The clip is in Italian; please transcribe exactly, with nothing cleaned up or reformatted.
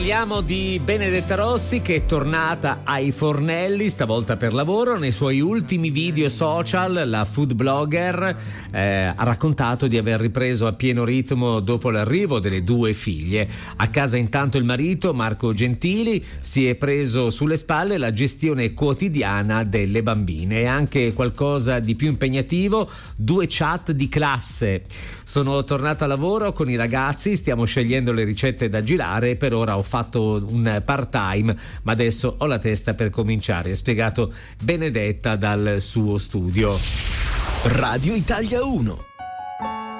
Parliamo di Benedetta Rossi, che è tornata ai fornelli, stavolta per lavoro. Nei suoi ultimi video social la food blogger eh, ha raccontato di aver ripreso a pieno ritmo dopo l'arrivo delle due figlie. A casa intanto il marito, Marco Gentili, si è preso sulle spalle la gestione quotidiana delle bambine e anche qualcosa di più impegnativo, due chat di classe. Sono tornata a lavoro con i ragazzi, stiamo scegliendo le ricette da girare e per ora ho fatto un part time, ma adesso ho la testa per cominciare, ha spiegato Benedetta dal suo studio. Radio Italia uno.